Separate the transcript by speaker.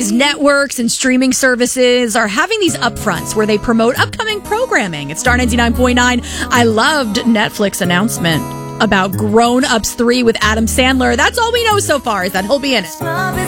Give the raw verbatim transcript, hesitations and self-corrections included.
Speaker 1: these networks and streaming services are having these upfronts where they promote upcoming programming. At Star ninety-nine point nine, I loved Netflix announcement about Grown Ups three with Adam Sandler. That's all we know so far, is that he'll be in it.